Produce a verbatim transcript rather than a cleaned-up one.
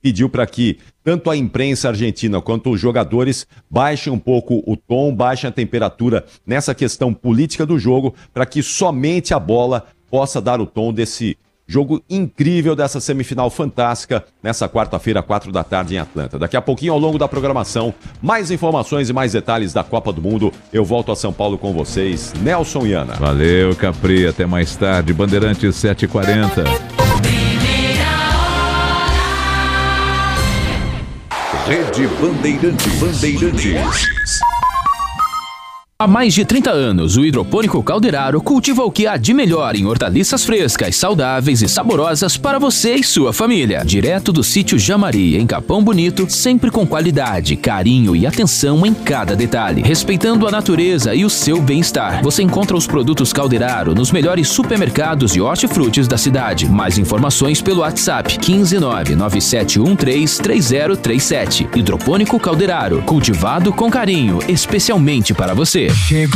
pediu para que tanto a imprensa argentina quanto os jogadores baixem um pouco o tom, baixem a temperatura nessa questão política do jogo, para que somente a bola possa dar o tom desse jogo incrível, dessa semifinal fantástica, nessa quarta-feira, quatro da tarde, em Atlanta. Daqui a pouquinho, ao longo da programação, mais informações e mais detalhes da Copa do Mundo. Eu volto a São Paulo com vocês, Nelson e Ana. Valeu, Capri. Até mais tarde. Bandeirantes sete e quarenta. Rede Bandeirantes. Bandeirantes. Há mais de trinta anos, o Hidropônico Calderaro cultiva o que há de melhor em hortaliças frescas, saudáveis e saborosas para você e sua família. Direto do sítio Jamari, em Capão Bonito, sempre com qualidade, carinho e atenção em cada detalhe. Respeitando a natureza e o seu bem-estar. Você encontra os produtos Calderaro nos melhores supermercados e hortifrutis da cidade. Mais informações pelo WhatsApp quinze nove nove sete um três três zero três sete. Hidropônico Calderaro, cultivado com carinho, especialmente para você. Chegou